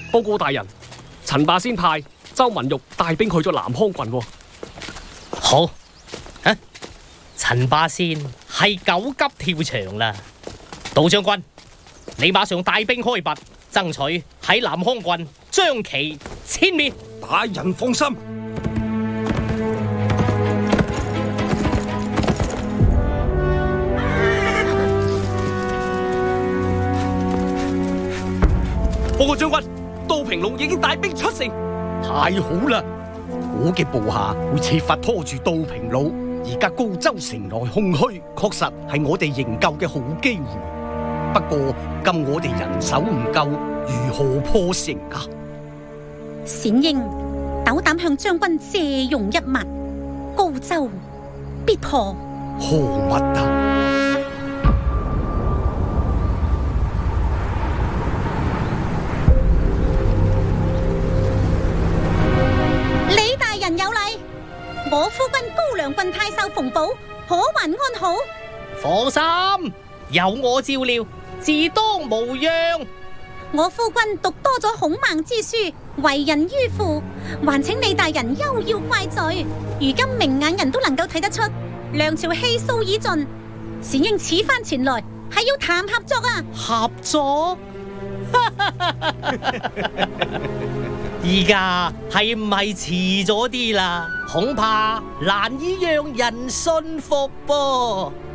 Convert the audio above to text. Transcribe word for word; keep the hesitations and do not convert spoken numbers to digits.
報告大人，陳霸先派周文玉帶兵去咗南康郡。 好，啊，陳霸先係狗急跳牆啦。杜將軍，你馬上帶兵開拔，爭取喺南康郡將其殲滅。 大人放心。 報告將軍，杜平路已經帶兵出城。 太好啦！我嘅部下會設法拖住杜平路，而家高州城內空虛，確實係我哋營救嘅好機會。不過今我哋人手唔夠，如何破城啊？ 冼英斗膽向將軍借用一物，高州必破。 何物啊？ 我夫君高梁郡太守馮保可還安好？ 放心，有我照料，自當無恙。 我夫君讀多咗孔孟之書，為人迂腐，還請李大人休要怪罪。如今明眼人都能夠睇得出，梁朝氣數已盡，冼英此番前來係要談合作啊！ 合作？而家係唔係遲咗啲啦？恐怕難以讓人信服噃。